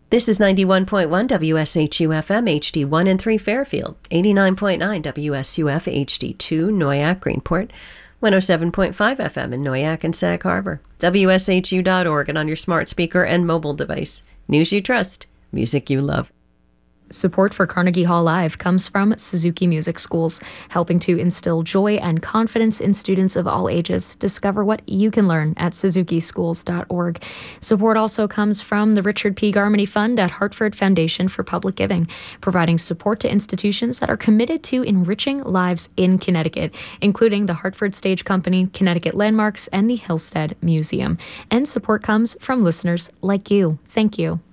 This is 91.1 WSHU-FM HD1 and 3 Fairfield, 89.9 WSUF HD2 Noyac Greenport, 107.5 FM in Noyac and Sag Harbor, WSHU.org, and on your smart speaker and mobile device. News you trust, music you love. Support for Carnegie Hall Live comes from Suzuki Music Schools, helping to instill joy and confidence in students of all ages. Discover what you can learn at suzukischools.org. Support also comes from the Richard P. Garmany Fund at Hartford Foundation for Public Giving, providing support to institutions that are committed to enriching lives in Connecticut, including the Hartford Stage Company, Connecticut Landmarks, and the Hillstead Museum. And support comes from listeners like you. Thank you.